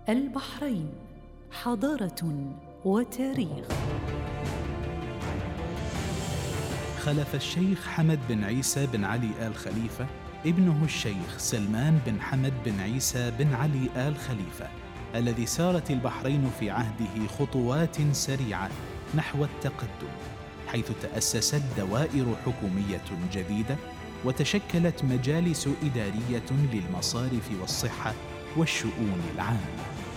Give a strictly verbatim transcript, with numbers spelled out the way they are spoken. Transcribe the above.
البحرين حضارة وتاريخ. خلف الشيخ حمد بن عيسى بن علي آل خليفة ابنه الشيخ سلمان بن حمد بن عيسى بن علي آل خليفة، الذي سارت البحرين في عهده خطوات سريعة نحو التقدم، حيث تأسست دوائر حكومية جديدة وتشكلت مجالس إدارية للمصارف والصحة والشؤون العامة.